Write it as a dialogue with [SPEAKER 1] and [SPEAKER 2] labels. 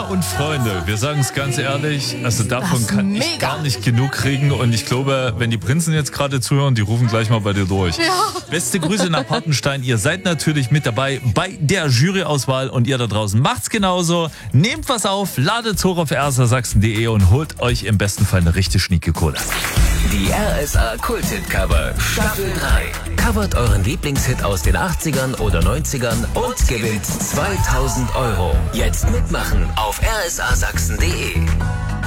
[SPEAKER 1] und Freunde, wir sagen es ganz ehrlich, also davon
[SPEAKER 2] Das
[SPEAKER 1] kann
[SPEAKER 2] mega.
[SPEAKER 1] ich gar nicht genug kriegen und ich glaube, wenn die Prinzen jetzt gerade zuhören, die rufen gleich mal bei dir durch.
[SPEAKER 2] Ja.
[SPEAKER 1] Beste Grüße nach Hartenstein, ihr seid natürlich mit dabei bei der Juryauswahl und ihr da draußen macht's genauso. Nehmt was auf, ladet's hoch auf rsasachsen.de und holt euch im besten Fall eine richtig schnieke Kohle.
[SPEAKER 3] Die RSA Kult-Hit-Cover Staffel 3. Covert euren Lieblingshit aus den 80ern oder 90ern und gewinnt 2000 Euro. Jetzt mitmachen auf rsasachsen.de.